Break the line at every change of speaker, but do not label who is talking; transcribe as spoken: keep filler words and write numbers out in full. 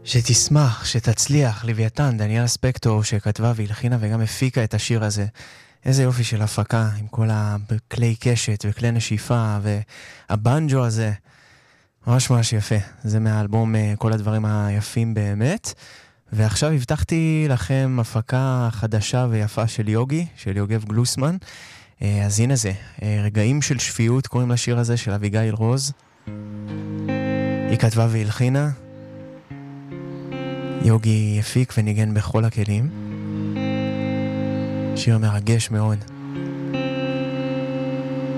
שתשמח, שתצליח, לוויתן, דניאלה ספקטור, שכתבה והלחינה וגם הפיקה את השיר הזה. איזה יופי של הפקה, עם כל הכלי קשת וכלי נשיפה והבנג'ו הזה. ממש ממש יפה. זה מהאלבום כל הדברים היפים באמת. ועכשיו הבטחתי לכם הפקה חדשה ויפה של יוגי, של יוגב גלוסמן. אז הנה זה, רגעים של שפיות, קוראים לשיר הזה של אביגיל רוז. היא כתבה והלחינה. יוגי הפיק וניגן בכל הכלים. שיר מרגש מאוד.